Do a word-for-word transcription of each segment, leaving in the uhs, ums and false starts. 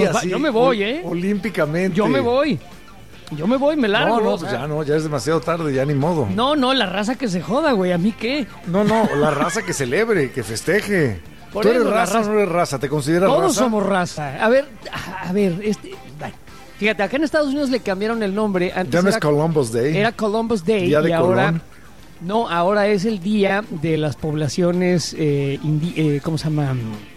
Pues va, yo me voy, ¿eh? Olímpicamente. Yo me voy. Yo me voy, me largo. No, no, o pues sea. ya no, ya es demasiado tarde, ya ni modo. No, no, la raza que se joda, güey. ¿A mí qué? No, no, la raza que celebre, que festeje. Por ¿Tú eres eso, la raza o raza- no eres raza? ¿Te consideras raza? Todos somos raza. A ver, a ver, este... bueno, fíjate, acá en Estados Unidos le cambiaron el nombre. Antes Ya no es era, Columbus Day. era Columbus Day. Día de y ahora... Colón. No, ahora es el día de las poblaciones, eh, indi- eh, ¿cómo se llama?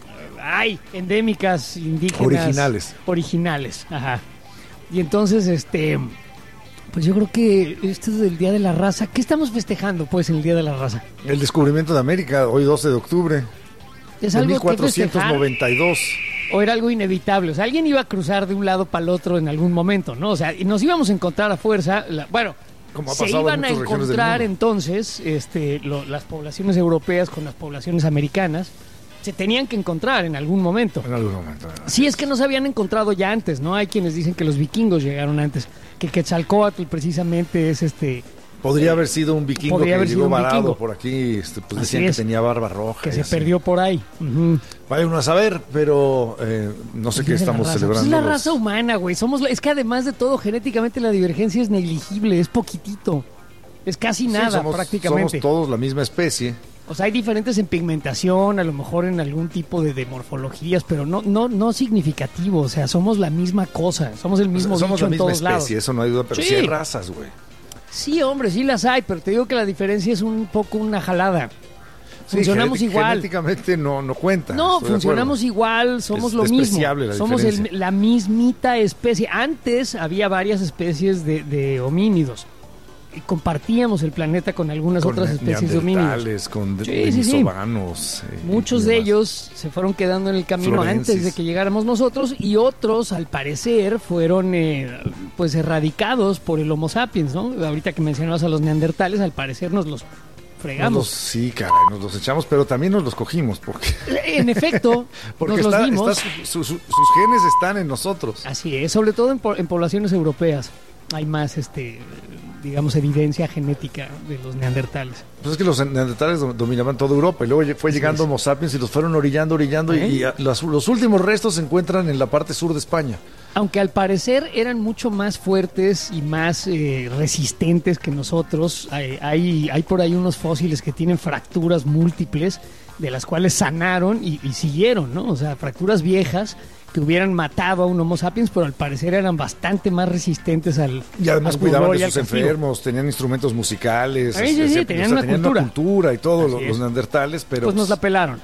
Ay, endémicas, indígenas. Originales. Originales, ajá. Y entonces, este... Pues yo creo que esto es el Día de la Raza. ¿Qué estamos festejando, pues, en el Día de la Raza? El descubrimiento de América, hoy doce de octubre ¿Es de algo mil que cuatrocientos noventa y dos. festejar o era algo inevitable? O sea, alguien iba a cruzar de un lado para el otro en algún momento, ¿no? O sea, y nos íbamos a encontrar a fuerza. La, bueno, Como ha se pasado en iban a muchas regiones del encontrar mundo. entonces este, lo- las poblaciones europeas con las poblaciones americanas. Se tenían que encontrar en algún momento. En algún momento. Sí, es que no se habían encontrado ya antes, ¿no? Hay quienes dicen que los vikingos llegaron antes, que Quetzalcóatl precisamente es este... Podría haber sido un vikingo Podría que haber llegó sido un varado vikingo. por aquí, este, pues Así decían es. que tenía barba roja. que y se así. perdió por ahí. Ujú. Vaya uno a saber, pero eh, no sé El qué Día de la estamos raza. celebrando. Pues es la los- raza humana, güey. Somos la- es que además de todo, genéticamente la divergencia es negligible, es poquitito. Es casi Sí, nada, somos, prácticamente. somos todos la misma especie. O sea, hay diferentes en pigmentación, a lo mejor en algún tipo de, de morfologías, pero no, no, no significativo. O sea, somos la misma cosa, somos el mismo O sea, somos bicho la en misma todos especie, lados. eso no hay duda, pero sí, Sí. hay razas, güey. Sí, hombre, sí las hay, pero te digo que la diferencia es un poco una jalada. Sí, Funcionamos genéti- igual. Genéticamente no, no cuenta. No, estoy de funcionamos acuerdo. igual, somos Es lo mismo. despreciable la Somos el- diferencia. la mismita especie. Antes había varias especies de, de homínidos. Y compartíamos el planeta con algunas Con otras especies de homínidos. neandertales, con de- Sí, sí, sí. denisovanos. eh, Muchos y de demás. ellos se fueron quedando en el camino Florensis. antes de que llegáramos nosotros y otros, al parecer, fueron eh, pues erradicados por el Homo sapiens, ¿no? Ahorita que mencionabas a los neandertales, al parecer nos los Nos los- fregamos. sí, caray, nos los echamos, pero también nos los cogimos, porque, En efecto, porque nos está- los dimos. está su- su- su- sus genes están en nosotros. Así es, sobre todo en, po- en poblaciones europeas hay más, este, digamos, evidencia genética de los neandertales. Pues es que los neandertales dom- dominaban toda Europa y luego lle- fue Así llegando es. Homo sapiens y los fueron orillando, orillando ¿Eh? y, y a- los, los últimos restos se encuentran en la parte sur de España. Aunque al parecer eran mucho más fuertes y más eh, resistentes que nosotros, hay, hay, hay por ahí unos fósiles que tienen fracturas múltiples, de las cuales sanaron y, y siguieron, ¿no? O sea, fracturas viejas que hubieran matado a un Homo sapiens, pero al parecer eran bastante más resistentes al Y además al cuidaban dolor y de al sus castigo. enfermos, tenían instrumentos musicales. Sí, sí, este, sí, o tenían sea, una cultura. cultura y todo, Así los, es. los neandertales, pero Pues nos la pues, pelaron.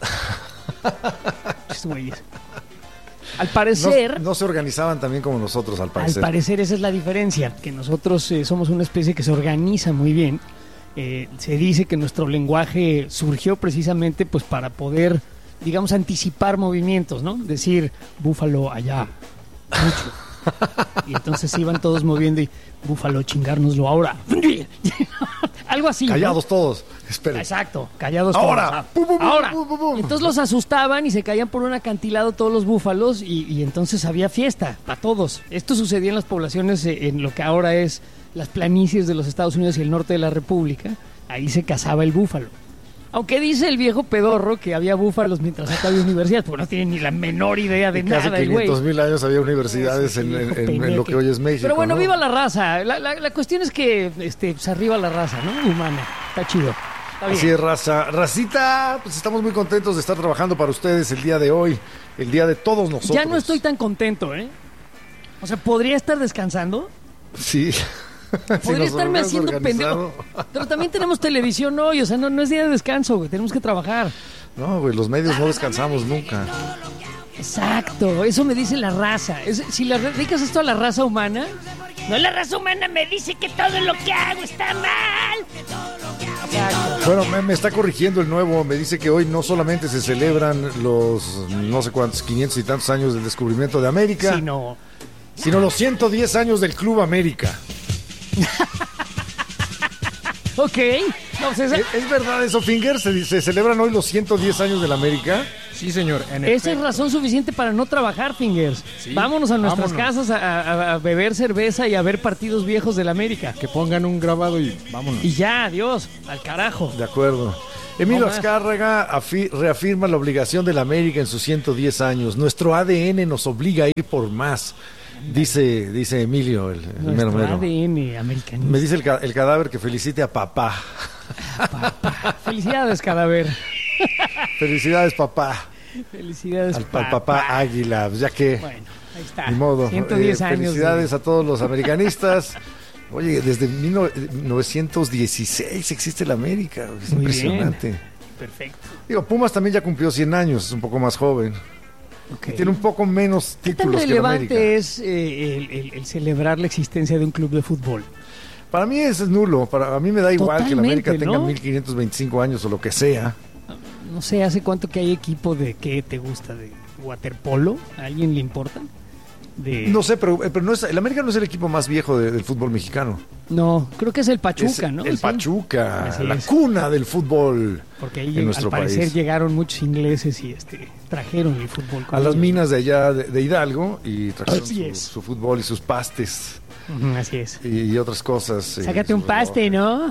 Estos güeyes. Al parecer... no, no se organizaban también como nosotros, al Al parecer. parecer esa es la diferencia, que nosotros eh, somos una especie que se organiza muy bien. Eh, se dice que nuestro lenguaje surgió precisamente pues para poder, digamos, anticipar movimientos, ¿no? Decir, búfalo allá, mucho. Y entonces se iban todos moviendo y, búfalo, chingárnoslo ahora. Algo así, ¿no? Callados todos. Esperen. Exacto, callados Ahora. todos. Ah, Pum, pum, pum, ahora. pum, pum, pum. Entonces los asustaban y se caían por un acantilado todos los búfalos y, y entonces había fiesta para todos. Esto sucedía en las poblaciones, eh, en lo que ahora es las planicies de los Estados Unidos y el norte de la República. Ahí se cazaba el búfalo. Aunque dice el viejo pedorro que había búfalos mientras acá había universidades, porque no tiene ni la menor idea de Y casi nada el güey. quinientos mil años había universidades Sí, en, en- viejo en- en lo peneque. que hoy es México. Pero bueno, ¿no? viva la raza. La, la- la cuestión es que este, pues arriba la raza, ¿no? Humana. Está chido. Está bien. Así es, raza. Racita, pues estamos muy contentos de estar trabajando para ustedes el día de hoy, el día de todos nosotros. Ya no estoy tan contento, ¿eh? O sea, podría estar descansando. Sí. Podría Si nos estarme hubieras haciendo organizado. pendejo. Pero también tenemos televisión hoy, o sea, no, no es día de descanso, güey. Tenemos que trabajar. No, güey, los medios no descansamos nunca. Exacto, eso me dice la raza. Es- si le dedicas esto a la raza humana, no, la raza humana me dice que todo lo que hago está mal. Exacto. Bueno, me, me está corrigiendo el nuevo. Me dice que hoy no solamente se celebran los no sé cuántos, quinientos y tantos años del descubrimiento de América, Sí, no. sino los ciento diez años del Club América. Ok. No, pues esa, ¿Es, es verdad eso, Finger? ¿Se, ¿Se celebran hoy los ciento diez años de la América? Sí, señor. En esa es efecto. razón suficiente para no trabajar, Fingers. Sí, vámonos a nuestras vámonos. casas a, a- a beber cerveza y a ver partidos viejos del América. Que pongan un grabado y vámonos. Y ya, adiós, al carajo. De acuerdo. Emilio No más. Azcárraga afi- reafirma la obligación de la América en sus ciento diez años. Nuestro A D N nos obliga a ir por más, dice, dice Emilio, el, el mero Nuestro mero. A D N americanista. Me dice el, ca- el cadáver que felicite a papá. Felicidades, cadáver. Felicidades, papá. Felicidades, Al, al papá. papá Águila, ya que... Bueno, ahí está. Ni modo. ciento diez Eh, años. Felicidades de- a todos los americanistas. Oye, desde mil novecientos dieciséis existe la América. Es Muy impresionante. Perfecto. Digo, Pumas también ya cumplió cien años, es un poco más joven. Ok. Y tiene un poco menos ¿Qué tan títulos que la América. relevante es eh, el, el- el celebrar la existencia de un club de fútbol? Para mí eso es nulo. Para a mí me da igual que la América Totalmente, tenga ¿no? mil quinientos veinticinco años o lo que sea. No sé, ¿hace cuánto que hay equipo de qué te gusta? ¿De waterpolo? ¿A alguien le importa? De... No sé, pero, pero no es, el América no es el equipo más viejo de- del fútbol mexicano. No, creo que es el Es Pachuca, ¿no? el Sí. Pachuca, Así la es. cuna del fútbol. Porque ahí en nuestro al parecer país. llegaron muchos ingleses y este trajeron el fútbol. con A las ellos. minas de allá de, de Hidalgo y trajeron Así su, es. su fútbol y sus pastes Ujú, así es. y, y otras cosas. eh, Sácate un su- paste, ¿no?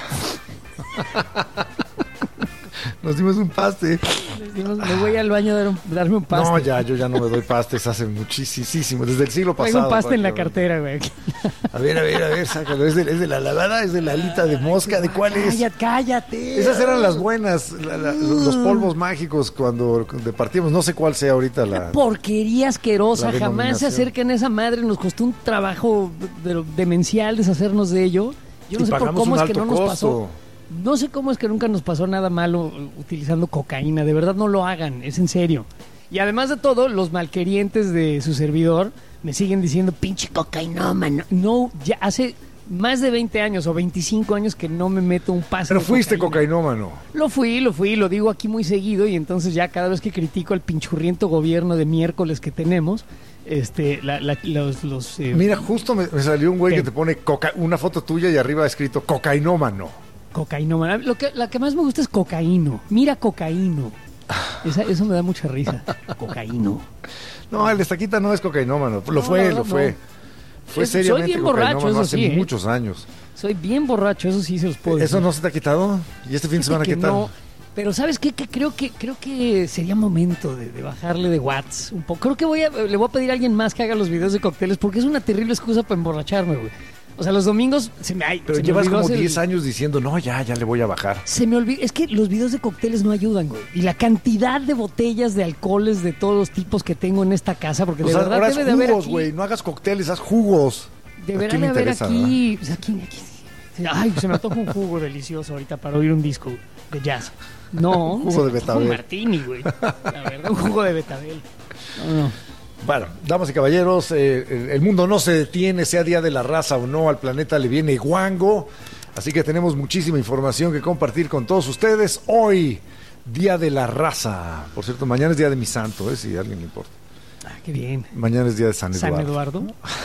Nos dimos un paste. Les dimos, me voy al baño a dar un- darme un paste. No, ya, yo ya no me doy pastes hace muchísimo, desde el siglo Traigo pasado. un paste en la prácticamente. cartera, güey. A ver, a ver, a ver, sácalo. ¿Es de, es de la lavada? ¿Es de la alita de mosca? ¿De cuál es? Cállate, cállate. Esas eran las buenas, la- la- los polvos mágicos cuando departíamos. No sé cuál sea ahorita la... Porquería asquerosa, La jamás se denominación. acerquen a esa madre, nos costó un trabajo de- de- demencial deshacernos de ello. Yo no Y sé por pagamos cómo un es que alto no nos costo. pasó. No sé cómo es que nunca nos pasó nada malo eh, utilizando cocaína, de verdad no lo hagan, es en serio. Y además de todo, los malquerientes de su servidor me siguen diciendo, pinche cocainómano. No, ya hace más de veinte años o veinticinco años que no me meto un pase Pero de fuiste cocaína. cocainómano. Lo fui, lo fui, lo digo aquí muy seguido y entonces ya cada vez que critico al pinchurriento gobierno de miércoles que tenemos, este, la- la- los... los eh, Mira, justo me, me salió un güey ¿Qué? que te pone coca- una foto tuya y arriba escrito cocainómano. cocaíno. Lo que, la que más me gusta es cocaíno. Mira cocaíno. Esa- eso me da mucha risa. Cocaíno. No, el Estaquita no es cocainómano. Lo No, fue, la lo verdad, fue. no. Fue Es- soy seriamente bien borracho, cocainómano eso hace sí, ¿eh? muchos años. Soy bien borracho, eso sí se los puedo ¿Eso decir. no se te ha quitado? ¿Y este fin de semana Fíjate qué que tal? no, pero ¿sabes qué? Que creo que creo que sería momento de, de bajarle de watts un poco. Creo que voy a, le voy a pedir a alguien más que haga los videos de cócteles porque es una terrible excusa para emborracharme, güey. O sea, los domingos se me ay, Pero se me llevas olvidó como hacer- diez años diciendo, no, ya, ya le voy a bajar. Se me olvidó, es que los videos de cócteles no ayudan, güey. Y la cantidad de botellas de alcoholes de todos los tipos que tengo en esta casa, porque O de sea, verdad ahora debe haz de haber jugos, aquí, güey. No hagas cócteles, haz jugos. deberá Aquí me de haber interesa, aquí, pues aquí, aquí- ay, se me antoja un jugo delicioso ahorita para oír un disco de jazz. No, Un jugo se de me antoja betabel. un martini, güey. La verdad, un jugo de betabel. No, no. Bueno, damas y caballeros, eh, el, el mundo no se detiene, sea Día de la Raza o no, al planeta le viene guango. Así que tenemos muchísima información que compartir con todos ustedes. Hoy, Día de la Raza. Por cierto, mañana es Día de mi santo, eh, si a alguien le importa. Ah, qué bien. Mañana es Día de San Eduardo. San Eduardo.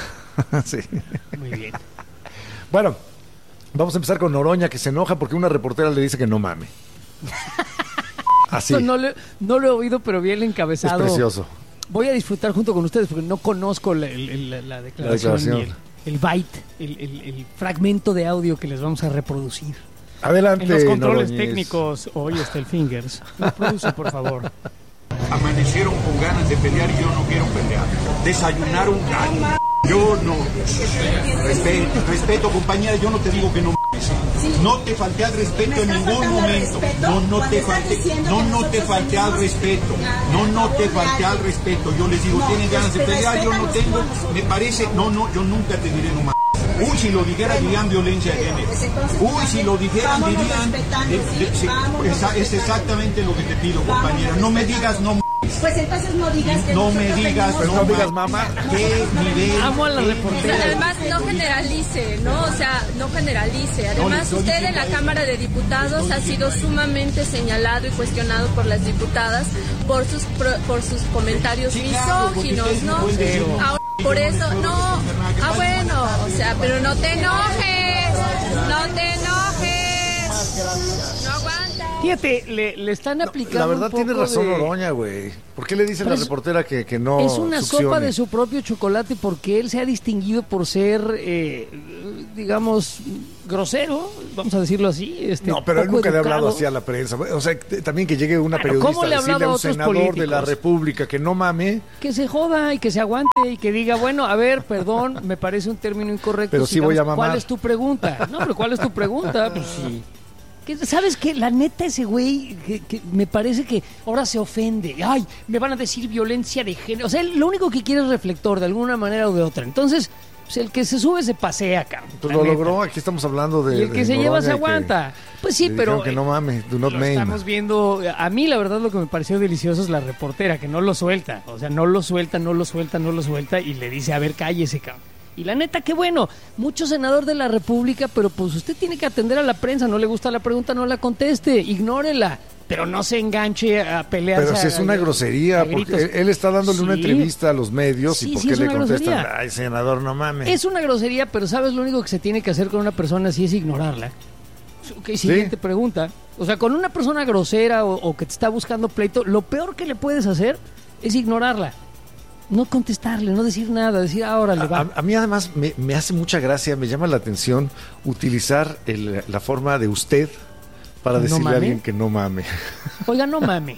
Sí. Muy bien. Bueno, vamos a empezar con Noroña, que se enoja porque una reportera le dice que no mame. Así, Esto no, le- no lo he oído, pero vi el es encabezado. precioso. Voy a disfrutar junto con ustedes porque no conozco la, el- el- la- la declaración, declaración. y el, el byte, el, el- el fragmento de audio que les vamos a reproducir. Adelante, En los controles Noroñez. técnicos, hoy está el Fingers. Reproduce, por favor. Amanecieron con ganas de pelear y yo no quiero pelear. Desayunaron ganas. Yo no. Respeto, respeto, compañera, yo no te digo que no mames. No te falté al respeto en ningún momento. No, no te falté. No, no te falté al respeto. No, no te falté al respeto. Yo les digo, ¿tienen ganas de pelear? Yo no tengo. Me parece. No, no, yo nunca te diré no mames. Uy, si lo dijeran dirían violencia de género. Uy, si lo dijeran dirían... eh, eh, sí, esa- es exactamente lo que te pido, compañera. No me digas no mames. Pues entonces no digas que No me nosotros digas, venimos- no digas mamá. ¿Qué nivel? Amo a la qué reportera. nivel? Además, no generalice, ¿no? O sea, no generalice. Además, No le estoy usted en diciendo la a ella. Cámara de Diputados ha sido sumamente señalado y cuestionado por las diputadas por sus pro- por sus comentarios Sí, claro, porque misóginos, ustedes ¿no? no pueden decir, Ahora, por yo no eso, les puedo no. defender nada que Ah, pase. bueno, o sea, pero no te enojes, no te enojes. No aguanta. Fíjate, le, le están aplicando. La verdad un poco tiene razón de... Noroña, güey. ¿Por qué le dice Pero la es- reportera que, que no Es una succione? sopa de su propio chocolate porque él se ha distinguido por ser, eh, digamos, grosero, vamos a decirlo así. Este, No, pero él poco nunca le ha hablado educado. así a la prensa. O sea, t- también que llegue una Bueno, periodista ¿cómo le a ha hablado decirle a a un otros senador de la políticos? República que no mame, Que se joda y que se aguante y que diga, bueno, a ver, perdón, me parece un término incorrecto. Pero sí voy a mamar. ¿Cuál es tu pregunta? No, pero ¿cuál es tu pregunta? Pues sí. Que, ¿sabes qué? La neta, ese güey, que, que me parece que ahora se ofende. Ay, me van a decir violencia de género. O sea, él lo único que quiere es reflector, de alguna manera o de otra. Entonces, pues el que se sube se pasea, cabrón. pues la lo neta. logró. Aquí estamos hablando de. Y el que de se lleva Noroña se y que aguanta. Pues sí, le pero... dijeron que no mame, do not lo name. estamos viendo. A mí, la verdad, lo que me pareció delicioso es la reportera, que no lo suelta. O sea, no lo suelta, no lo suelta, no lo suelta. Y le dice, a ver, cállese, cabrón. Y la neta, qué bueno. Mucho senador de la República, pero pues usted tiene que atender a la prensa. No le gusta la pregunta, no la conteste. Ignórela. Pero no se enganche a pelear. Pero si es una grosería, porque él, él está dándole una Sí. entrevista a los medios Sí, y ¿por sí, qué es le una contestan? grosería. Ay, senador, no mames. Es una grosería, pero ¿sabes lo único que se tiene que hacer con una persona así es ignorarla? Ok, siguiente pregunta. O sea, con una persona grosera o, o que te está buscando pleito, lo peor que le puedes hacer es ignorarla. No contestarle, no decir nada, decir ahora le A, va. a- a mí además me, me hace mucha gracia, me llama la atención utilizar el- la forma de usted para ¿No decirle mame? a alguien que no mame. Oiga, no mame.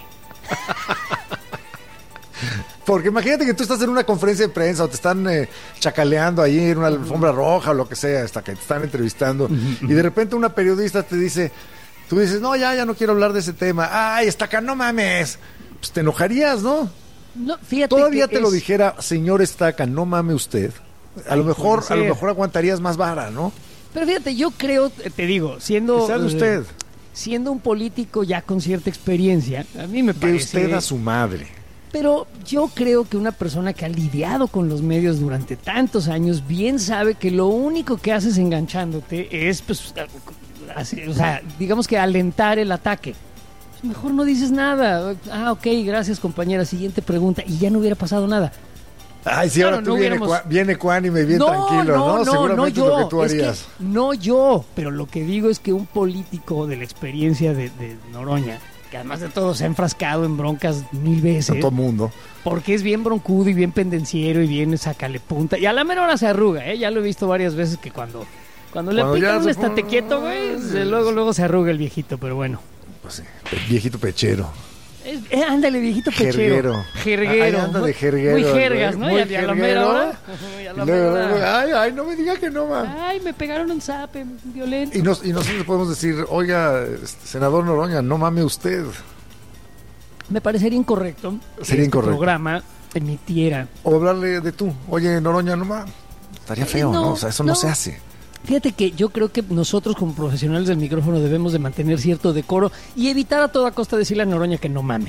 Porque imagínate que tú estás en una conferencia de prensa o te están eh, chacaleando ahí en una alfombra roja o lo que sea, hasta que te están entrevistando, y de repente una periodista te dice, tú dices, no, ya, ya no quiero hablar de ese tema. Ay, Estaca, no mames. Pues te enojarías, ¿no? No, fíjate Todavía que te lo es- dijera, señor Estaca, no mame usted. A lo Ay, mejor, puede a lo ser. mejor aguantarías más vara, ¿no? Pero fíjate, yo creo, eh, te digo, siendo... Que sea de eh, usted. Siendo un político ya con cierta experiencia, a mí me De parece... usted a su madre. Pero yo creo que una persona que ha lidiado con los medios durante tantos años bien sabe que lo único que haces enganchándote es, pues, así, o sea, digamos que alentar el ataque. Pues mejor no dices nada. Ah, ok, gracias compañera. Siguiente pregunta. Y ya no hubiera pasado nada. Ay, sí, Claro, ahora tú no viene, hubiéramos- cua- viene cuánime, bien tranquilo, ¿no? Seguramente es lo que tú es que harías. no yo, pero lo que digo es que un político de la experiencia de, de Noroña, que además de todo se ha enfrascado en broncas mil veces, A todo mundo. porque es bien broncudo y bien pendenciero y bien sacale punta. Y a la menor hora se arruga, ¿eh? Ya lo he visto varias veces que cuando, cuando le Cuando ya aplican un se estate pone- quieto, güey, se- luego, luego se arruga el viejito, pero bueno. Pues sí, pe- viejito pechero. Es- eh, ándale, viejito pechero. Jerguero. Jerguero. Ay, anda de Muy- jerguero, Muy jergas, güey. ¿no? Muy Y a, y a la jerguero. mera hora. Y a la Y luego, mera luego, hora. ay, ay, no me diga que no, man. Ay, me pegaron un zape violento. Y, nos, y nosotros podemos decir, oiga, este, senador Noroña, no mame usted. Me parecería incorrecto que Sería este incorrecto. programa emitiera. O hablarle de tú. Oye, Noroña, no mames. Estaría feo, ¿no? No, O sea, eso no, no. se hace. Fíjate que yo creo que nosotros como profesionales del micrófono debemos de mantener cierto decoro y evitar a toda costa decirle a Noroña que no mame.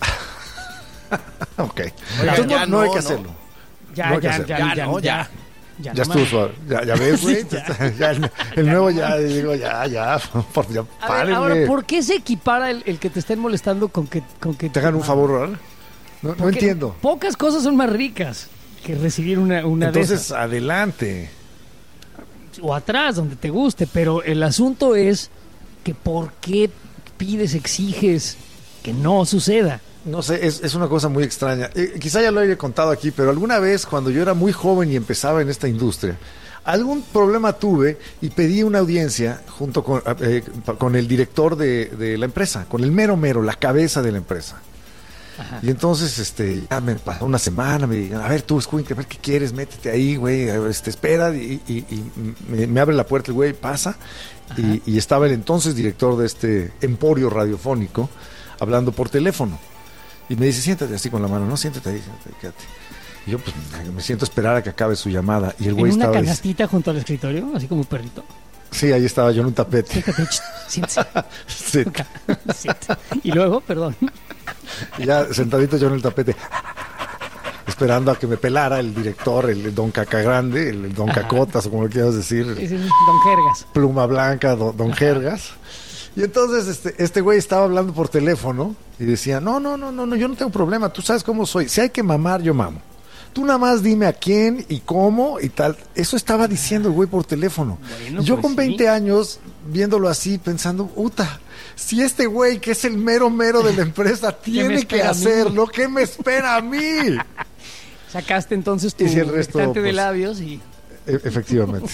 Ok. Oiga, Entonces ya no, no hay no, que no. hacerlo. Ya, No hay que ya, hacer. ya, Ya, ya, no, ya. Ya no estuvo mames. suave. Ya, ya ves, güey. Sí, Ya. Ya el, el nuevo ya, digo, ya, ya. Por, ya A ver, párenle. ahora, ¿por qué se equipara el, el que te estén molestando con que, con que Te hagan un favor, ¿verdad? No, no Porque entiendo. Pocas cosas son más ricas que recibir una, una de Entonces, esas. adelante. O atrás, donde te guste. Pero el asunto es que ¿por qué pides, exiges que no suceda? No sé, es, es una cosa muy extraña. Eh, quizá ya lo haya contado aquí, pero alguna vez cuando yo era muy joven y empezaba en esta industria, algún problema tuve y pedí una audiencia junto con, eh, con el director de, de la empresa, con el mero mero, la cabeza de la empresa. Ajá. Y entonces, este, ya me pasó una semana, me dijeron, a ver tú, Squink, a ver qué quieres, métete ahí, güey, a ver, este, espera, y, y- y me, me abre la puerta el güey, pasa, y, y estaba el entonces director de este emporio radiofónico hablando por teléfono. Y me dice, siéntate así con la mano, no, siéntate ahí, siéntate, quédate. Y yo, pues, me siento a esperar a que acabe su llamada. Y el En güey una estaba... canastita junto al escritorio, así como un perrito. Sí, ahí estaba yo en un tapete. Siéntate, ch, siéntese. Sí. Acá, siéntese. Y luego, perdón. Y ya sentadito yo en el tapete, esperando a que me pelara el director, el don Cacagrande, el, el don Ajá. Cacotas, o como lo quieras decir, Ese es Don Jergas. pluma blanca, don, don Jergas. Y entonces este, este güey estaba hablando por teléfono y decía, no, no, no, no, no, yo no tengo problema, tú sabes cómo soy, si hay que mamar, yo mamo. Tú nada más dime a quién y cómo y tal. Eso estaba diciendo el güey por teléfono. Bueno, Y yo pues con sí. veinte años viéndolo así, pensando, puta, si este güey que es el mero mero de la empresa tiene que hacerlo, ¿qué me espera a mí? Sacaste entonces tu Y si el resto, estante de pues, labios y... E- efectivamente.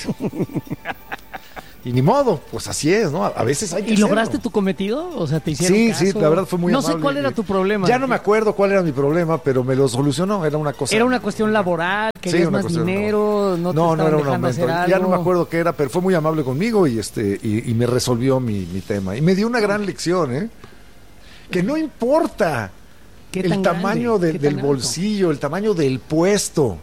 Y ni modo, pues así es, ¿no? A veces hay que ¿Y hacerlo. lograste tu cometido? O sea, te hicieron Sí, caso. sí, la verdad fue muy No amable. sé cuál era tu problema. Ya no me acuerdo cuál era mi problema, pero me lo solucionó, era una cosa... Era una cuestión laboral, querías una más cuestión dinero, no, te no, no estaban era un dejando aumento. hacer Ya algo. no me acuerdo qué era, pero fue muy amable conmigo y este y, y me resolvió mi, mi tema. Y me dio una gran lección, ¿eh? Que no importa ¿Qué el tan tamaño grande? de- ¿Qué del tan alto? bolsillo, el tamaño del puesto.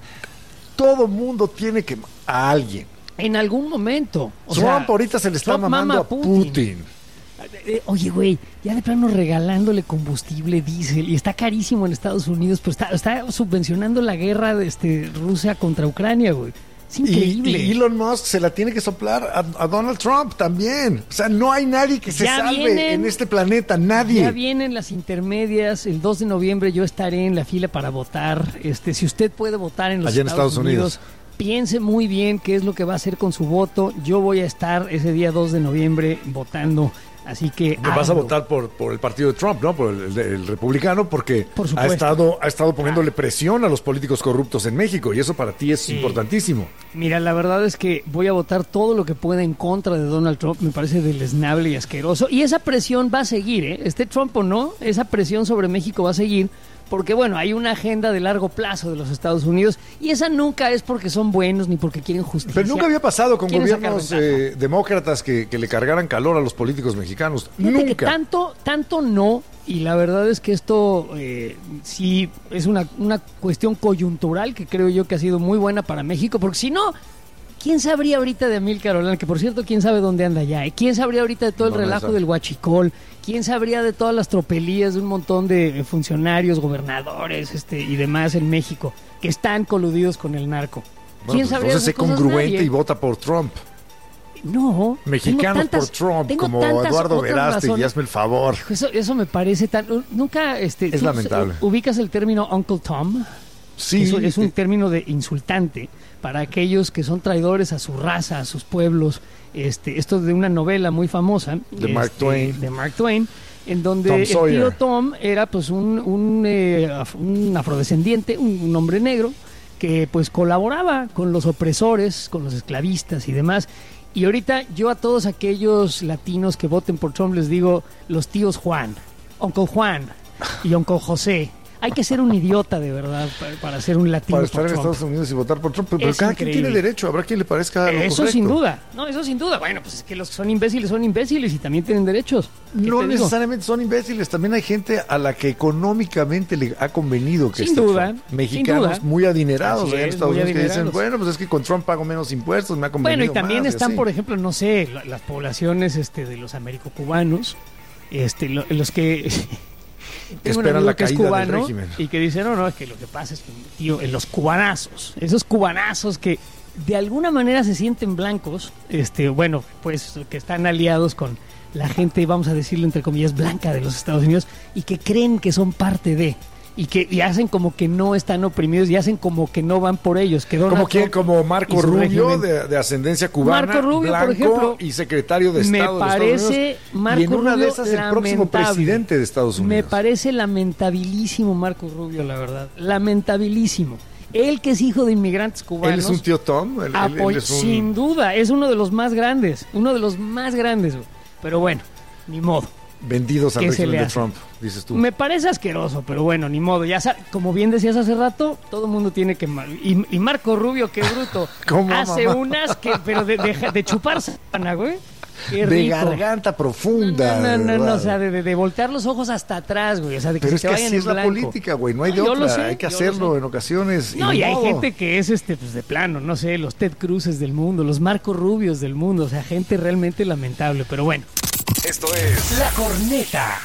Todo mundo tiene que... a alguien. En algún momento. O Trump sea, ahorita se le está Trump mamando mama a Putin. Eh, Oye, güey, ya de plano regalándole combustible, diésel, y está carísimo en Estados Unidos, pero está, está subvencionando la guerra de este, Rusia contra Ucrania, güey. Es Y, increíble. y Elon Musk se la tiene que soplar a, a Donald Trump también. O sea, no hay nadie que se Ya salve vienen- en este planeta, nadie. Ya vienen las intermedias, el dos de noviembre yo estaré en la fila para votar. Este, si usted puede votar en los Allá en Estados, Estados Unidos. Unidos, piense muy bien qué es lo que va a hacer con su voto. Yo voy a estar ese día dos de noviembre votando, así que Que vas a háganlo. votar por, por el partido de Trump, ¿no? Por el, el- el republicano, porque Por ha supuesto. estado, ha estado poniéndole presión a los políticos corruptos en México y eso para ti es Sí. importantísimo. Mira, la verdad es que voy a votar todo lo que pueda en contra de Donald Trump. Me parece deleznable y asqueroso. Y esa presión va a seguir, ¿eh? Esté Trump o no, esa presión sobre México va a seguir. Porque, bueno, hay una agenda de largo plazo de los Estados Unidos y esa nunca es porque son buenos ni porque quieren justicia. Pero nunca había pasado con Quieren sacar gobiernos ventaja. eh, demócratas que, que le cargaran calor a los políticos mexicanos. Fíjate que Nunca. tanto, tanto no, y la verdad es que esto eh, sí es una, una cuestión coyuntural que creo yo que ha sido muy buena para México, porque si no, ¿quién sabría ahorita de Amílcar Olán? Que por cierto, ¿quién sabe dónde anda ya? ¿eh? ¿Quién sabría ahorita de todo el No, no relajo sabe. del huachicol? ¿Quién sabría de todas las tropelías de un montón de funcionarios, gobernadores este, y demás en México que están coludidos con el narco? Bueno, ¿Quién pues sabría de entonces sé esas cosas? congruente Nadie. y vota por Trump. No. Mexicanos tengo tantas- por Trump, tengo como tantas Eduardo otras Verástegui, razones. hazme el favor. Eso, eso me parece tan... Nunca... Este, Es ¿tú lamentable. ubicas el término Uncle Tom? Sí, Eso es un eh, término de insultante para aquellos que son traidores a su raza, a sus pueblos. Este, esto de una novela muy famosa De Mark este, Twain. de Mark Twain, en donde Tom el Sawyer. tío Tom era pues un, un, eh, af- un afrodescendiente, un, un hombre negro que pues colaboraba con los opresores, con los esclavistas y demás. Y ahorita yo a todos aquellos latinos que voten por Trump les digo los tíos Juan, Uncle Juan y Uncle José. Hay que ser un idiota de verdad para, para ser un latino para estar por en Trump. Estados Unidos y votar por Trump. Pero, pero Es cada quien increíble. tiene derecho, habrá quien le parezca lo Eso correcto. sin duda, no, eso sin duda. Bueno, pues es que los que son imbéciles son imbéciles y también tienen derechos. ¿Qué No te digo? necesariamente son imbéciles, también hay gente a la que económicamente le ha convenido que Sin esté duda, Trump. sin Mexicanos duda. muy adinerados Así allá en es, Estados muy Unidos que dicen, adinerados. bueno, pues es que con Trump pago menos impuestos, me ha convenido Bueno, y también más, están, así. por ejemplo, no sé, la- las poblaciones este, de los americocubanos, este, lo- los que... Tengo un Esperan amigo la que es caída del cubano régimen. y que dice, no, no, es que lo que pasa es que, tío, en los cubanazos, esos cubanazos que de alguna manera se sienten blancos, este, bueno, pues que están aliados con la gente, vamos a decirlo entre comillas, blanca de los Estados Unidos y que creen que son parte de... Y que y hacen como que no están oprimidos y hacen como que no van por ellos. Que Donald Como quién, Trump como y Marco su Rubio, régimen. de, de ascendencia cubana, Marco Rubio, por blanco ejemplo, y secretario de me Estado de los parece Estados Unidos. Marco y en una de Rubio esas el próximo lamentable. presidente de Estados Unidos. Me parece lamentabilísimo Marco Rubio, la verdad. Lamentabilísimo. Él que es hijo de inmigrantes cubanos. Él es un tío Tom. Él, él- él apoy- es un- Sin duda, es uno de los más grandes. Uno de los más grandes. Güey. Pero bueno, ni modo. vendidos al ¿Qué se régimen le de hace? Trump, dices tú. Me parece asqueroso, pero bueno, ni modo. Ya sa- como bien decías hace rato, todo el mundo tiene que... ma- Y, y Marco Rubio, qué bruto, ¿Cómo, hace mamá? unas que... Pero de, de, de chuparse, güey. Qué de rico. garganta profunda. No, no, de no, no, verdad. o sea, de, de- de voltear los ojos hasta atrás, güey. O sea, de que Pero se es te que vayan así en es la blanco. política, güey. No hay de No, yo lo otra. sé, hay que yo lo hacerlo sé. en ocasiones. No, ni y hay modo. gente que es este, pues de plano, no sé, los Ted Cruces del mundo, los Marco Rubios del mundo, o sea, gente realmente lamentable, pero bueno. Esto es La Corneta.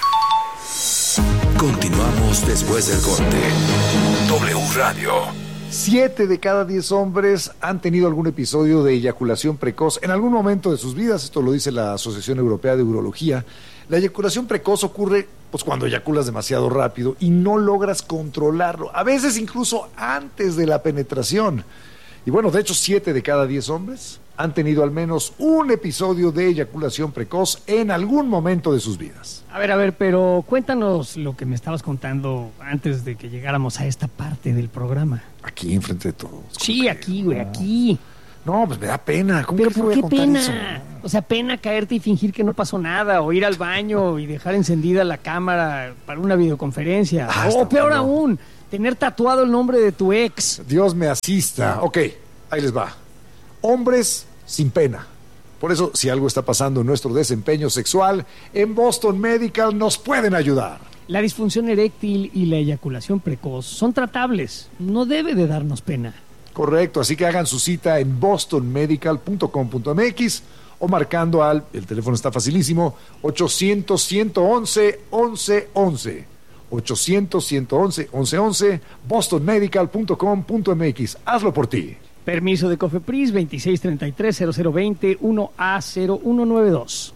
Continuamos después del corte. W Radio. Siete de cada diez hombres han tenido algún episodio de eyaculación precoz en algún momento de sus vidas. Esto lo dice la Asociación Europea de Urología. La eyaculación precoz ocurre pues, cuando eyaculas demasiado rápido y no logras controlarlo. A veces incluso antes de la penetración. Y bueno, de hecho, siete de cada diez hombres han tenido al menos un episodio de eyaculación precoz en algún momento de sus vidas. A ver, a ver, pero cuéntanos lo que me estabas contando antes de que llegáramos a esta parte del programa. Aquí, enfrente de todos. Sí, aquí, güey, aquí. No, pues me da pena. ¿Cómo ¿Pero que te por voy a qué contar pena? eso? O sea, pena caerte y fingir que no pasó nada, o ir al baño y dejar encendida la cámara para una videoconferencia. Ah, o está peor bueno. aún, tener tatuado el nombre de tu ex. Dios me asista. Ok, ahí les va. Hombres sin pena. Por eso, si algo está pasando en nuestro desempeño sexual, en Boston Medical nos pueden ayudar. La disfunción eréctil y la eyaculación precoz son tratables. No debe de darnos pena. Correcto, así que hagan su cita en boston medical punto com punto m x o marcando al, el teléfono está facilísimo, ochocientos, ciento once, once once. ochocientos, ciento once, once once, boston medical punto com punto m x. Hazlo por ti. Permiso de COFEPRIS veintiséis treinta y tres cero cero veinte uno A cero uno nueve dos.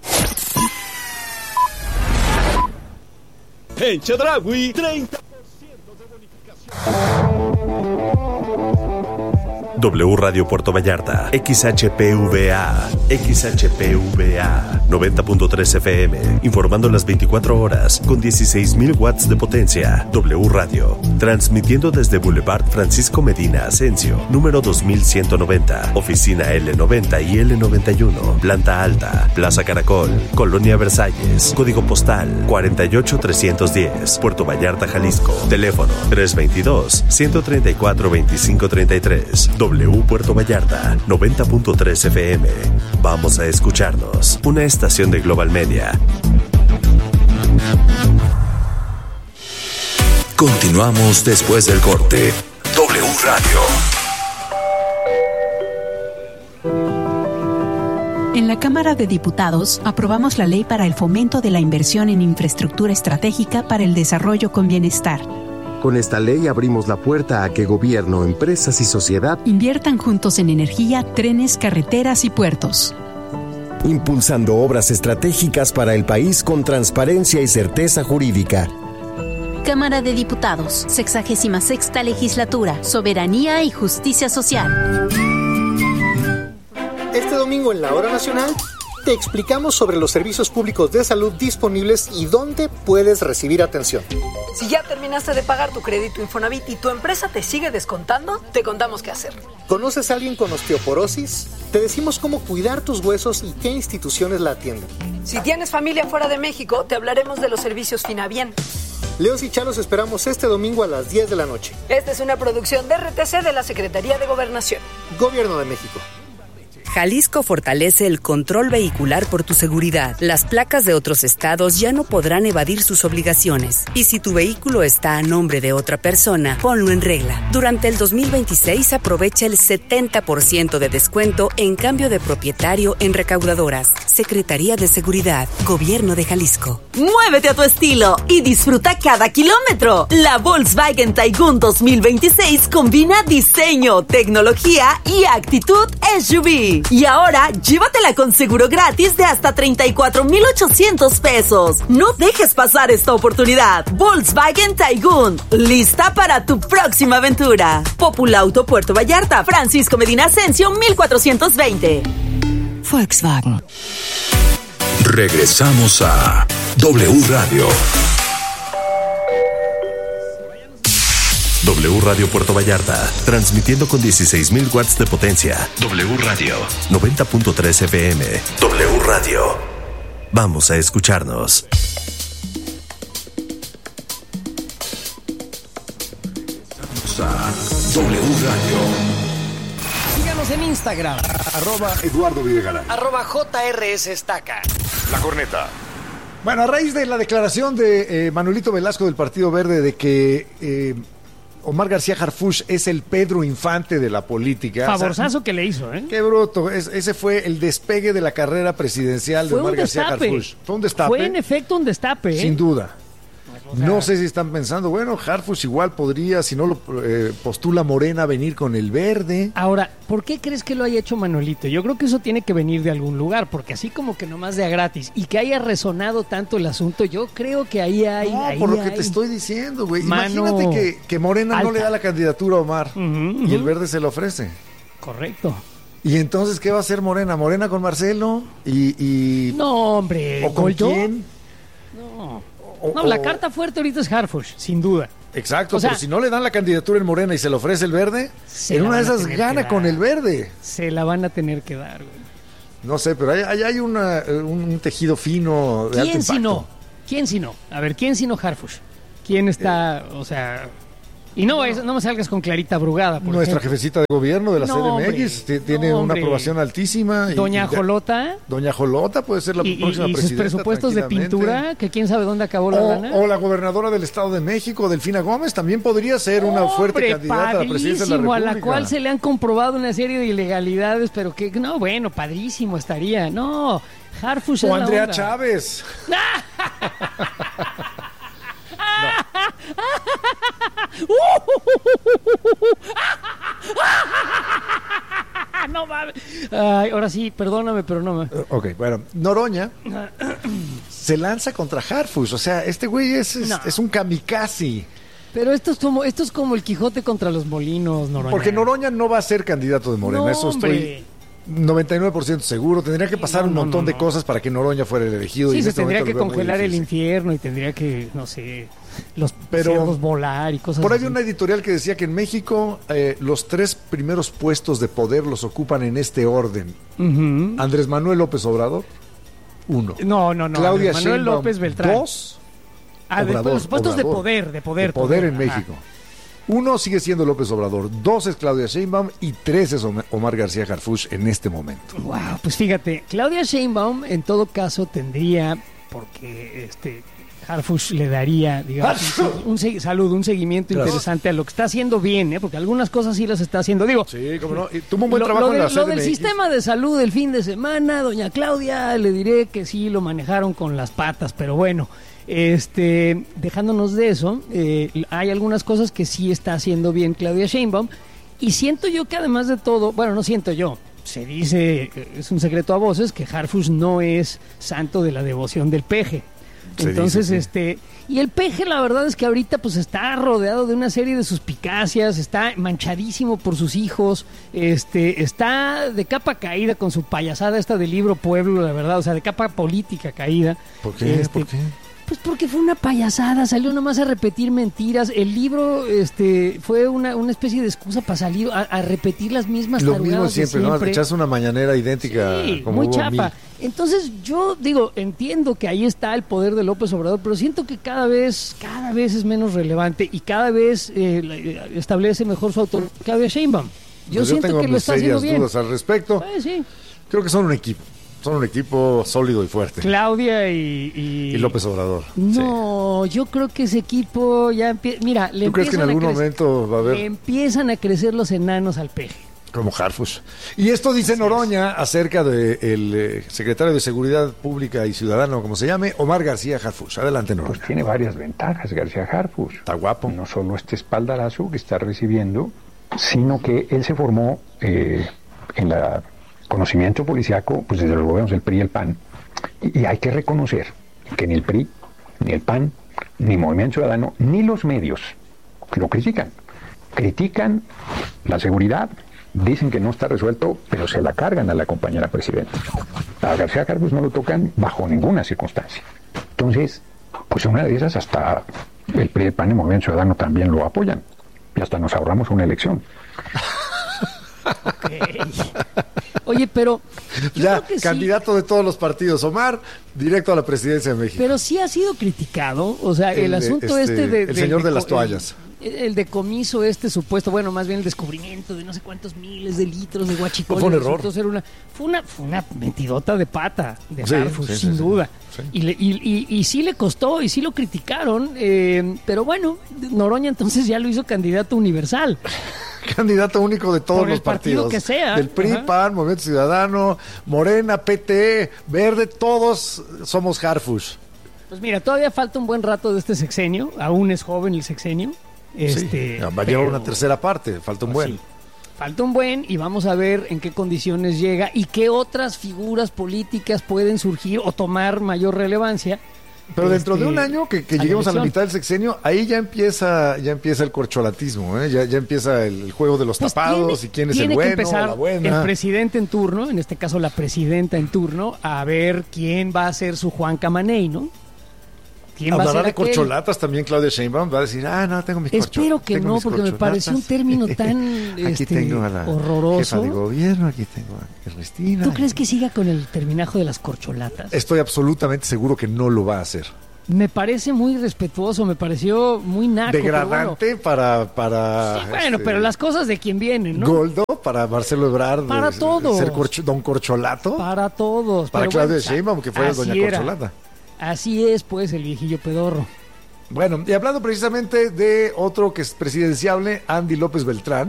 En Chedraui, treinta por ciento de bonificación. W Radio Puerto Vallarta, X H P V A, X H P V A, noventa punto tres F M, informando las veinticuatro horas, con dieciséis mil watts de potencia. W Radio, transmitiendo desde Boulevard Francisco Medina Asensio, número dos mil ciento noventa, oficina L noventa y L noventa y uno, planta alta, Plaza Caracol, Colonia Versalles, código postal cuarenta y ocho trescientos diez, Puerto Vallarta, Jalisco, teléfono tres veintidós, ciento treinta y cuatro, veinticinco treinta y tres. W Puerto Vallarta, noventa punto tres F M. Vamos a escucharnos. Una estación de Global Media. Continuamos después del corte. W Radio. En la Cámara de Diputados aprobamos la ley para el fomento de la inversión en infraestructura estratégica para el desarrollo con bienestar. Con esta ley abrimos la puerta a que gobierno, empresas y sociedad inviertan juntos en energía, trenes, carreteras y puertos. Impulsando obras estratégicas para el país con transparencia y certeza jurídica. Cámara de Diputados, sexagésima sexta legislatura, soberanía y justicia social. Este domingo en la Hora Nacional te explicamos sobre los servicios públicos de salud disponibles y dónde puedes recibir atención. Si ya terminaste de pagar tu crédito Infonavit y tu empresa te sigue descontando, te contamos qué hacer. ¿Conoces a alguien con osteoporosis? Te decimos cómo cuidar tus huesos y qué instituciones la atienden. Si tienes familia fuera de México, te hablaremos de los servicios Finabien. Leos y Chalos esperamos este domingo a las diez de la noche. Esta es una producción de R T C de la Secretaría de Gobernación. Gobierno de México. Jalisco fortalece el control vehicular por tu seguridad. Las placas de otros estados ya no podrán evadir sus obligaciones. Y si tu vehículo está a nombre de otra persona, ponlo en regla. Durante el dos mil veintiséis aprovecha el setenta por ciento de descuento en cambio de propietario en recaudadoras. Secretaría de Seguridad, Gobierno de Jalisco. Muévete a tu estilo y disfruta cada kilómetro. La Volkswagen Taigun dos mil veintiséis combina diseño, tecnología y actitud S U V. Y ahora, llévatela con seguro gratis de hasta treinta y cuatro mil ochocientos pesos. No dejes pasar esta oportunidad. Volkswagen Taigun, lista para tu próxima aventura. Populauto Puerto Vallarta, Francisco Medina Asensio, mil cuatrocientos veinte. Volkswagen. Regresamos a W Radio. W Radio Puerto Vallarta, transmitiendo con dieciséis mil watts de potencia. W Radio, noventa punto tres F M. W Radio. Vamos a escucharnos. Vamos a W Radio. Síganos en Instagram. Arroba Eduardo Videgaray. Arroba J R S Estaca. La corneta. Bueno, a raíz de la declaración de eh, Manuelito Velasco del Partido Verde de que eh, Omar García Harfuch es el Pedro Infante de la política. Favorzazo, o sea, que que le hizo, ¿eh? Qué bruto. Es, ese fue el despegue de la carrera presidencial fue de Omar García Harfuch. Fue un destape. Fue en efecto un destape, ¿eh? Sin duda. O sea, no sé si están pensando, bueno, Harfuch igual podría, si no lo eh, postula Morena, venir con el verde. Ahora, ¿por qué crees que lo haya hecho Manuelito? Yo creo que eso tiene que venir de algún lugar, porque así como que nomás de a gratis y que haya resonado tanto el asunto, yo creo que ahí hay... No, ahí por lo hay que te estoy diciendo, güey. mano Imagínate que, que Morena alta. no le da la candidatura a Omar uh-huh, uh-huh. y el verde se lo ofrece. Correcto. ¿Y entonces qué va a hacer Morena? ¿Morena con Marcelo? Y, y... No, hombre. ¿O con ¿Goldó? quién? No. O, no, o... la carta fuerte ahorita es Harfuch, sin duda. Exacto, o sea, pero si no le dan la candidatura en Morena y se le ofrece el verde, en una de esas gana con el verde. Se la van a tener que dar, güey. No sé, pero hay, hay, hay una, un tejido fino de alto ¿Quién impacto. si no? ¿Quién si no? A ver, ¿quién si no Harfuch? ¿Quién está, eh, o sea... Y no, no, no me salgas con Clarita Brugada. Por Nuestra ejemplo. jefecita de gobierno de la no, C D M X hombre, tiene no, una hombre. aprobación altísima. Doña y, Jolota. Doña Jolota puede ser la y, próxima y, y presidenta. sus presupuestos de pintura, que quién sabe dónde acabó la o, lana. o la gobernadora del Estado de México, Delfina Gómez, también podría ser una Hombre, fuerte candidata a la presidencia de la República. A la cual se le han comprobado una serie de ilegalidades, pero que, no, bueno, padrísimo estaría. No, Harfuch O es la Andrea onda. Chávez. No mames. Ay, ahora sí, perdóname, pero no me. Ok, bueno, Noroña se lanza contra Harfuch, o sea, este güey es, es, No. es un kamikaze. Pero esto es como esto es como el Quijote contra los molinos, Noroña. Porque Noroña no va a ser candidato de Morena, No, eso estoy hombre. noventa y nueve por ciento seguro. Tendría que pasar no, un no, montón no, de no. cosas para que Noroña fuera el elegido. y Sí, en se este tendría momento que lo veo muy congelar el difícil. infierno y tendría que, no sé, los Pero- cerdos volar y cosas Por ahí así. vi una editorial que decía que en México eh, los tres primeros puestos de poder los ocupan en este orden. Ujú. Andrés Manuel López Obrador, uno. No, no, no. Claudia Andrés Manuel Sheinbaum, López Beltrán. dos. Ah, después Obrador, los puestos de Obrador. poder, de poder. De poder en ajá. México. Uno sigue siendo López Obrador, dos es Claudia Sheinbaum y tres es Om- Omar García Harfuch en este momento. Wow, pues fíjate, Claudia Sheinbaum en todo caso tendría, porque este Harfuch le daría, digamos, un, un segui- salud, un seguimiento Gracias. interesante a lo que está haciendo bien, ¿eh? Porque algunas cosas sí las está haciendo. Digo, Sí, cómo no. Y tuvo un buen lo, trabajo lo en la del- lo del C D M X. sistema de salud el fin de semana, doña Claudia, le diré que sí lo manejaron con las patas, pero bueno, este, dejándonos de eso, eh, hay algunas cosas que sí está haciendo bien Claudia Sheinbaum, y siento yo que además de todo, bueno, no siento yo, se dice, eh, es un secreto a voces, que Harfuch no es santo de la devoción del peje. Se Entonces, dice, sí. este, y el peje la verdad es que ahorita pues está rodeado de una serie de suspicacias, está manchadísimo por sus hijos, este, está de capa caída con su payasada esta del libro Pueblo, la verdad, o sea, de capa política caída. ¿Por qué? Este, ¿Por qué? Pues porque fue una payasada, salió nomás a repetir mentiras. El libro este fue una, una especie de excusa para salir a, a repetir las mismas Lo tarugadas mismo de siempre, ¿no? siempre. Echarse una mañanera idéntica Sí, como muy hubo chapa. mil. Entonces yo digo, entiendo que ahí está el poder de López Obrador, pero siento que cada vez, cada vez es menos relevante y cada vez eh, la- establece mejor su autoridad Claudia Sheinbaum. Yo Pues siento tengo que lo mis está haciendo serias bien. dudas al respecto. Pues sí. Creo que son un equipo. Son un equipo sólido y fuerte. Claudia y, y... Y López Obrador. No, yo creo que ese equipo ya empieza... Mira, le ¿Tú crees que en empiezan a algún crecer- momento va a le haber empiezan a crecer los enanos al peje. como Harfuch? Y esto dice Noroña acerca del eh, secretario de Seguridad Pública y Ciudadano, como se llame, Omar García Harfuch. Adelante, Noroña. Pues tiene varias ventajas García Harfuch. Está guapo. No solo este espaldarazo que está recibiendo, sino que él se formó eh, en la conocimiento policiaco, pues desde los gobiernos del P R I y el P A N. Y, y hay que reconocer que ni el P R I, ni el P A N, ni Movimiento Ciudadano, ni los medios lo critican. Critican la seguridad, dicen que no está resuelto, pero se la cargan a la compañera presidenta. A García Harfuch no lo tocan bajo ninguna circunstancia. Entonces, pues en una de esas hasta el P R I, el P A N y el Movimiento Ciudadano también lo apoyan. Y hasta nos ahorramos una elección. Oye, pero... yo Ya, creo que sí. candidato de todos los partidos. Omar, directo a la presidencia de México. Pero sí ha sido criticado, o sea, el, El, asunto este, este de... el del señor de deco- las toallas. El, el decomiso este supuesto, bueno, más bien el descubrimiento de no sé cuántos miles de litros de guachicol. Fue un error. resultó ser una, fue una fue una mentidota de pata de Sí, Harfuch, sí, sí, sin sí. duda. Sí. Y, le- y, y, y sí le costó, y sí lo criticaron, eh, pero bueno, Noroña entonces ya lo hizo candidato universal. Candidato único de todos Por el los partidos. partido que sea. Del P R I, Ajá. P A N, Movimiento Ciudadano, Morena, P T, Verde, todos somos Harfuch. Pues mira, todavía falta un buen rato de este sexenio, aún es joven el sexenio. Este, Sí, va a llevar pero- una tercera parte, falta un Pues buen. sí. Falta un buen y vamos a ver en qué condiciones llega y qué otras figuras políticas pueden surgir o tomar mayor relevancia Pero dentro este, de un año que, que a la lleguemos a la elección. mitad del sexenio, ahí ya empieza ya empieza el corcholatismo, ¿eh? ya, ya empieza el juego de los Pues tapados tiene- y quién es el tiene que bueno empezar o la buena. el presidente en turno, en este caso la presidenta en turno, a ver quién va a ser su Juan Camaney, ¿no? ¿Quién va a Hablará ser de aquel? corcholatas también Claudia Sheinbaum, va a decir, ah, no, tengo mis corcholatas. Espero que no, porque me pareció un término tan Aquí este, tengo a la horroroso. jefa de gobierno, aquí tengo a Ernestina. ¿Tú crees que siga con el terminajo de las corcholatas? Estoy absolutamente seguro que no lo va a hacer. Me parece muy respetuoso, me pareció muy naco. pero bueno. Degradante para... para Sí, bueno, este, pero las cosas de quien vienen, ¿no? Goldo, para Marcelo Ebrard. Para de- todos. Ser corcho- don Corcholato. Para todos. Para pero Claudia bueno, Sheinbaum, que fuera así doña era. Corcholata. Así es, pues, el viejillo pedorro. Bueno, y hablando precisamente de otro que es presidenciable, Andy López Beltrán.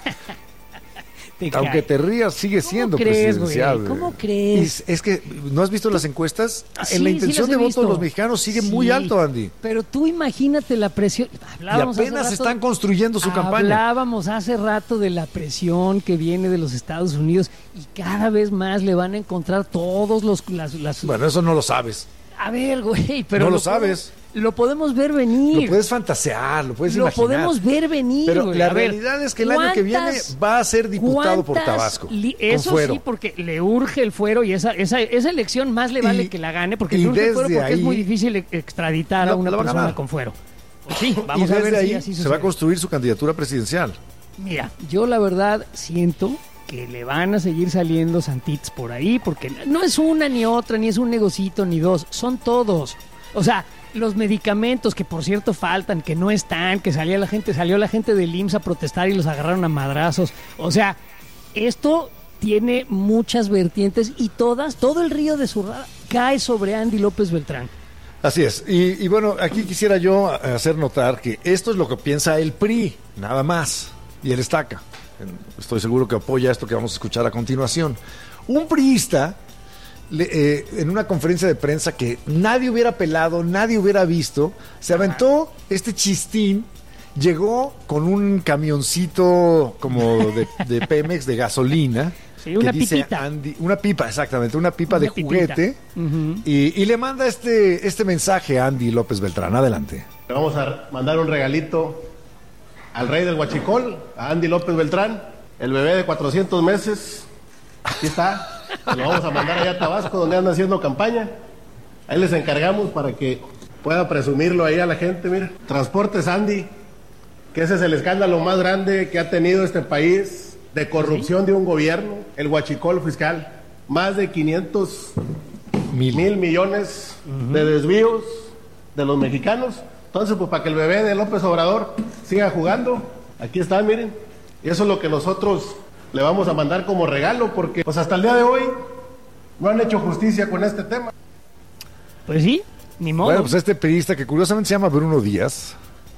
Te Aunque cae. te rías, sigue siendo crees, güey? presidenciable. ¿Cómo crees? Es, es que, ¿no has visto las encuestas? Sí, en la sí intención las he de voto visto. de los mexicanos sigue muy Sí, alto, Andy. Pero tú imagínate la presión. Y Hablábamos hace apenas rato- están construyendo su campaña. Hablábamos hace rato de la presión que viene de los Estados Unidos y cada vez más le van a encontrar todos los... Las, las- Bueno, eso no lo sabes. A ver, güey, pero... No lo podemos- sabes. Lo podemos ver venir. Lo puedes fantasear, lo puedes Lo imaginar. podemos ver venir, Pero güey. la A ver, realidad es que el año que viene ¿cuántas- va a ser diputado por cuántas Tabasco. li- con Eso fuero. sí, porque le urge el fuero y esa, esa, esa elección más le vale Y- que la gane, porque y le urge el fuero desde porque es ahí- muy difícil e- extraditar a Lo- una lo va a persona ganar. con fuero. Pues sí, Y vamos a desde ver si ahí así se va a sucede. construir su candidatura presidencial. Mira, yo la verdad siento que le van a seguir saliendo santitos por ahí, porque no es una ni otra, ni es un negocito, ni dos, son todos. O sea, los medicamentos que por cierto faltan, que no están, que salía la gente, salió la gente del I M S S a protestar y los agarraron a madrazos. O sea, esto tiene muchas vertientes y todas, todo el río de Zurrada cae sobre Andy López Beltrán. Así es. Y, y bueno, aquí quisiera yo hacer notar que esto es lo que piensa el P R I, nada más. Y él estaca. Estoy seguro que apoya esto que vamos a escuchar a continuación. Un priista, le- eh, en una conferencia de prensa que nadie hubiera pelado, nadie hubiera visto, se aventó este chistín, llegó con un camioncito como de, de Pemex, de gasolina. Sí, una que dice pipita. Andy- una pipa, exactamente, una pipa Una de pipita. juguete. Ujú. Y, y le manda este, este mensaje a Andy López Beltrán. Adelante. Le vamos a mandar un regalito al rey del Huachicol, a Andy López Beltrán, el bebé de cuatrocientos meses. Aquí está. Se lo vamos a mandar allá a Tabasco, donde anda haciendo campaña. Ahí les encargamos para que pueda presumirlo ahí a la gente. Mira, Transportes Andy, que ese es el escándalo más grande que ha tenido este país de corrupción de un gobierno, el Huachicol fiscal. Más de quinientos mil, mil millones de desvíos de los mexicanos. Entonces, pues para que el bebé de López Obrador siga jugando, aquí está, miren. Y eso es lo que nosotros le vamos a mandar como regalo, porque pues hasta el día de hoy no han hecho justicia con este tema. Pues sí, ni modo. Bueno, pues este periodista que curiosamente se llama Bruno Díaz.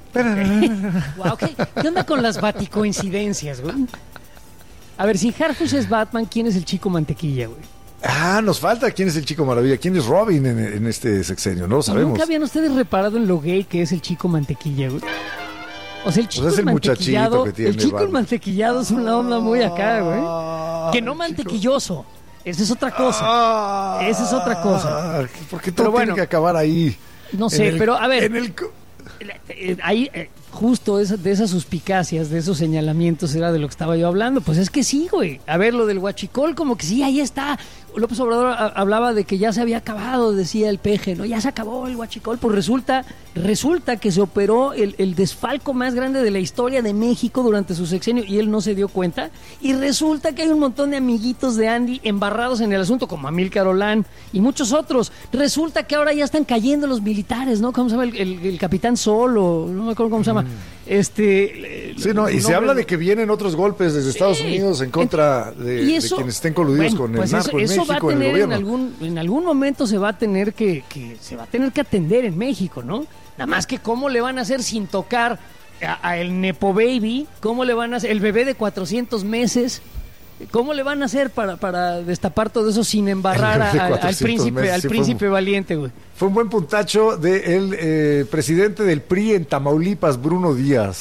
Wow, ¿qué, ¿qué onda con las baticoincidencias, güey? A ver, si Harfush es Batman, ¿quién es el chico mantequilla, güey? Ah, nos falta quién es el chico maravilla, quién es Robin en, en este sexenio, no lo sabemos. ¿Nunca habían ustedes reparado en lo gay que es el chico mantequilla, güey? O sea, el chico Pues es el mantequillado, muchachito que tiene el chico Batman. mantequillado es una onda muy acá, güey. Que no mantequilloso. Esa es otra cosa. Esa es otra cosa. Ah, ¿por qué todo Pero bueno, tiene que acabar ahí? No En sé, el- pero a ver. en el co- eh, ahí, eh, justo esa- de esas suspicacias, de esos señalamientos era de lo que estaba yo hablando. Pues es que sí, güey. A ver, lo del huachicol, como que sí, ahí está. López Obrador a- hablaba de que ya se había acabado, decía el peje, ¿no? Ya se acabó el huachicol. Pues resulta, resulta que se operó el, el desfalco más grande de la historia de México durante su sexenio y él no se dio cuenta. Y resulta que hay un montón de amiguitos de Andy embarrados en el asunto, como Amílcar Olán y muchos otros. Resulta que ahora ya están cayendo los militares, ¿no? ¿Cómo se llama? El, el- el capitán Sol, o no me acuerdo cómo se llama. Este. eh, Sí, no, y un se nombre- habla de que vienen otros golpes desde Estados Sí. Unidos en contra de, Y de eso- quienes estén coludidos bueno, con el pues narco eso, en eso va a México, en el tener en gobierno. algún en algún momento se va a tener que, que se va a tener que atender en México, ¿no? Nada más que cómo le van a hacer sin tocar a, a el nepo baby, cómo le van a hacer el bebé de cuatrocientos meses. ¿Cómo le van a hacer para, para destapar todo eso sin embarrar El bebé de a- al cuatrocientos príncipe, meses, al sí, fue príncipe un- valiente, güey? Fue un buen puntacho del eh, presidente del P R I en Tamaulipas, Bruno Díaz.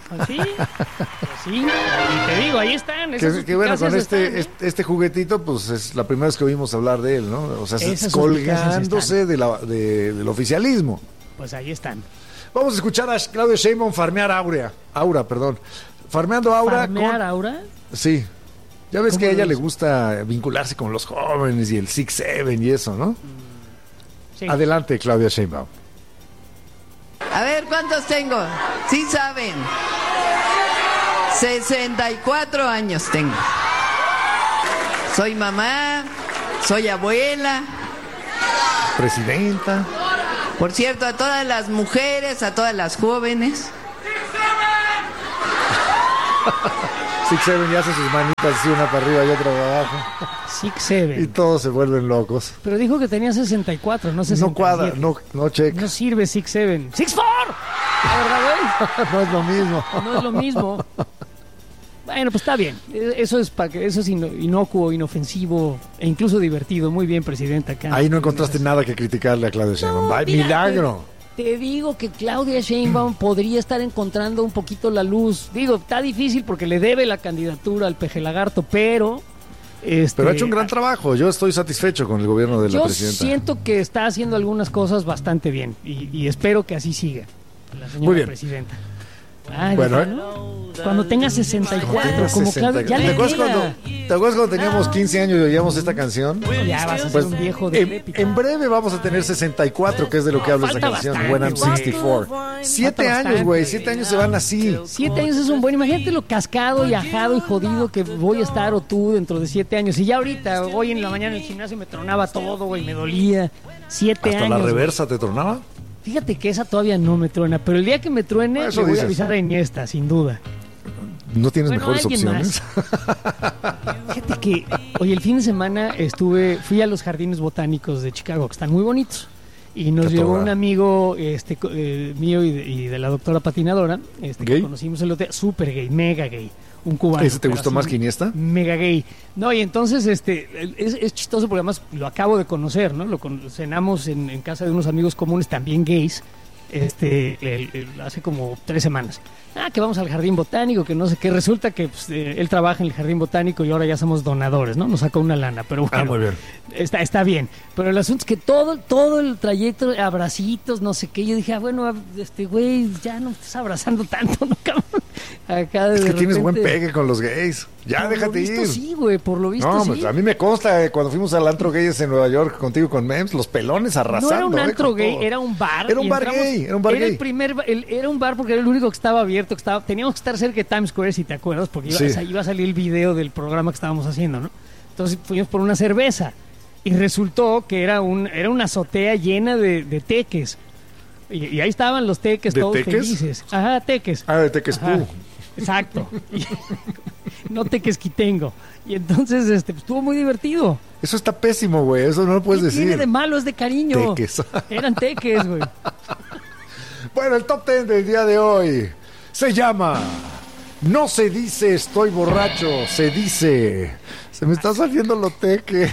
Pues sí, pues sí. Y te digo, ahí están. Que, que bueno, con este, están, ¿eh? este este juguetito, pues es la primera vez que oímos hablar de él, ¿no? O sea, esas colgándose de la, de, del oficialismo. Pues ahí están. Vamos a escuchar a Claudia Sheinbaum farmear Aura. Aura, perdón. Farmeando Aura. ¿Farmear con... Aura? Sí. Ya ves que a ella le gusta vincularse con los jóvenes y el Six Seven y eso, ¿no? Sí. Adelante, Claudia Sheinbaum. A ver, ¿cuántos tengo? Sí saben. sesenta y cuatro años tengo. Soy mamá, soy abuela. Presidenta. Por cierto, a todas las mujeres, a todas las jóvenes. Six Seven ya hace sus manitas así, una para arriba y otra para abajo. Six Seven. Y todos se vuelven locos. Pero dijo que tenía sesenta y cuatro, no sesenta y siete. No cuadra, no, no checa. No sirve Six Seven. Six Four. La verdad, güey. No es lo mismo. No es lo mismo. Bueno, pues está bien. Eso es para que eso es inocuo, inofensivo e incluso divertido. Muy bien, presidenta. Acá. Ahí no encontraste nada que criticarle a Claudia Sheinbaum. No, milagro. Te, te digo que Claudia Sheinbaum podría estar encontrando un poquito la luz. Digo, está difícil porque le debe la candidatura al Peje Lagarto, pero... Este, pero ha hecho un gran trabajo. Yo estoy satisfecho con el gobierno de la presidenta. Yo siento que está haciendo algunas cosas bastante bien y, y espero que así siga la señora Muy bien. presidenta. Ay, bueno, ¿no? Cuando tenga sesenta y cuatro, como sesenta, Claudia, ya ¿te, le acuerdas queda. cuando, ¿Te acuerdas cuando teníamos quince años y oíamos esta canción? Ya vas a ser pues, un viejo en, decrépito. en breve vamos a tener sesenta y cuatro, que es de lo que habla esta canción. bastante, When I'm güey. sesenta y cuatro. Siete años, güey. Siete años se van así. Siete años es un buen. Imagínate lo cascado y ajado y jodido que voy a estar o tú dentro de siete años. Y ya ahorita, hoy en la mañana en el gimnasio me tronaba todo, güey, me dolía. Siete ¿Hasta años. la reversa güey. te tronaba? Fíjate que esa todavía no me truena, pero el día que me truene, Eso le voy dices. a avisar a Iniesta, sin duda. ¿No tienes Bueno, mejores alguien opciones? Fíjate que hoy el fin de semana estuve, fui a los jardines botánicos de Chicago, que están muy bonitos. Y nos llevó un amigo este eh, mío y de, y de la doctora patinadora, este, que conocimos el hotel, súper gay, mega gay, un cubano. ¿Ese te gustó más que Iniesta? Mega gay. No, y entonces este es, es chistoso porque además lo acabo de conocer, ¿no? Lo con, cenamos en, en casa de unos amigos comunes también gays, este el, el, hace como tres semanas. Ah, que vamos al jardín botánico, que no sé qué. Resulta que pues, eh, él trabaja en el jardín botánico y ahora ya somos donadores, ¿no? Nos sacó una lana, pero bueno. Ah, muy bien. Está, está bien. Pero el asunto es que todo, todo el trayecto, abracitos, no sé qué. Yo dije, ah, bueno, este güey, ya no estás abrazando tanto, ¿no, cabrón? Acá de Es que repente... tienes buen pegue con los gays. Ya, por déjate lo visto, ir. Sí, güey, por lo visto no, sí. Pues, a mí me consta, eh, cuando fuimos al antro gays en Nueva York contigo con Mems, los pelones arrasando. No era un eh, antro con gay, todo. era un bar. Era un y bar entramos- gay, era un bar era gay. el primer, ba- el- era un bar porque era el único que estaba abierto, que estaba, teníamos que estar cerca de Times Square, si te acuerdas, porque iba, Sí. o sea, iba a salir el video del programa que estábamos haciendo, ¿no? Entonces fuimos por una cerveza y resultó que era un era una azotea llena de, de teques. Y, y ahí estaban los teques ¿De todos teques? felices. Ajá, teques. Ah, de teques Ajá, tú. Exacto. Y- no teques quitengo. Y entonces este, pues, estuvo muy divertido. Eso está pésimo, güey. Eso no lo puedes ¿Qué decir. tiene de malo? Es de cariño. Teques. Eran teques, güey. Bueno, el top ten del día de hoy se llama No se dice estoy borracho, se dice se me está saliendo lo teque.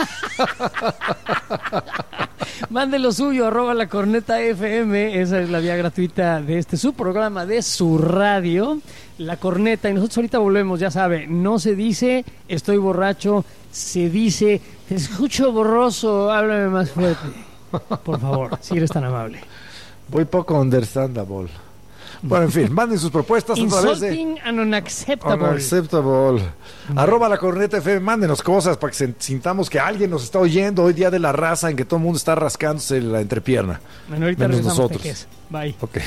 Mande lo suyo, arroba la corneta F M. Esa es la vía gratuita de este su programa de su radio, La Corneta. Y nosotros ahorita volvemos, ya sabe. No se dice estoy borracho, se dice te escucho borroso, háblame más fuerte. Por favor, si eres tan amable. Voy poco understandable. Bueno, en fin, manden sus propuestas a través de Insulting and unacceptable. Unacceptable. Arroba la corneta F M, mándenos cosas para que se- sintamos que alguien nos está oyendo hoy, día de la raza, en que todo el mundo está rascándose la entrepierna. Bueno, ahorita Menos regresamos, nosotros. teques. Bye. Ok.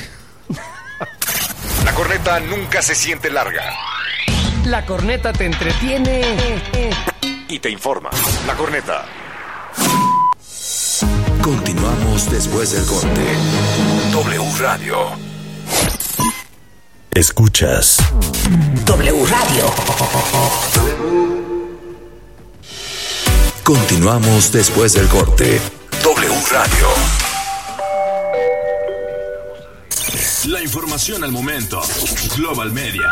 La corneta nunca se siente larga La corneta te entretiene y te informa. La corneta. Continuamos después del corte. W Radio. Escuchas W Radio. Continuamos después del corte. W Radio. La información al momento. Global Media.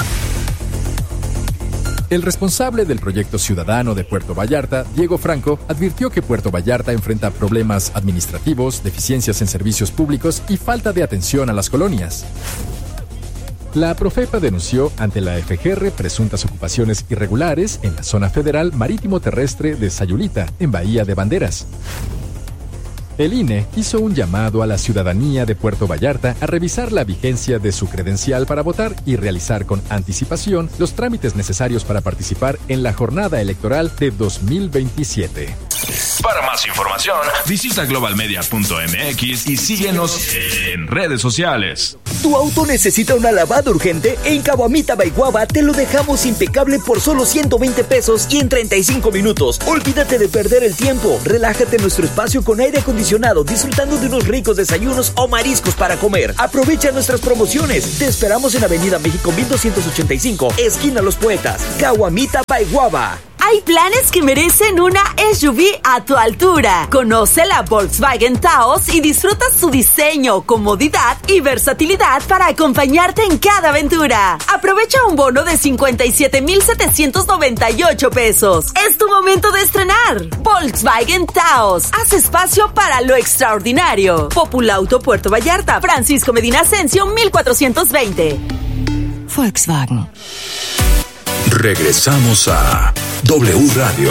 El responsable del proyecto ciudadano de Puerto Vallarta, Diego Franco, advirtió que Puerto Vallarta enfrenta problemas administrativos, deficiencias en servicios públicos y falta de atención a las colonias. La Profepa denunció ante la F G R presuntas ocupaciones irregulares en la zona federal marítimo terrestre de Sayulita, en Bahía de Banderas. El I N E hizo un llamado a la ciudadanía de Puerto Vallarta a revisar la vigencia de su credencial para votar y realizar con anticipación los trámites necesarios para participar en la jornada electoral de dos mil veintisiete. Para más información, visita global media punto m x y síguenos en redes sociales. ¿Tu auto necesita una lavada urgente? En Caguamita by Guava te lo dejamos impecable por solo ciento veinte pesos y en treinta y cinco minutos. Olvídate de perder el tiempo. Relájate en nuestro espacio con aire acondicionado, disfrutando de unos ricos desayunos o mariscos para comer. Aprovecha nuestras promociones. Te esperamos en Avenida México mil doscientos ochenta y cinco, esquina Los Poetas. Caguamita by Guava. Hay planes que merecen una S U V a tu altura. Conoce la Volkswagen Taos y disfruta su diseño, comodidad y versatilidad para acompañarte en cada aventura. Aprovecha un bono de cincuenta y siete mil setecientos noventa y ocho pesos. Es tu momento de estrenar. Volkswagen Taos. Haz espacio para lo extraordinario. Populauto Puerto Vallarta. Francisco Medina Asensio, mil cuatrocientos veinte. Volkswagen. Regresamos a W Radio.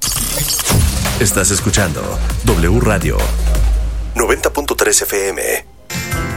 Estás escuchando W Radio noventa punto tres F M.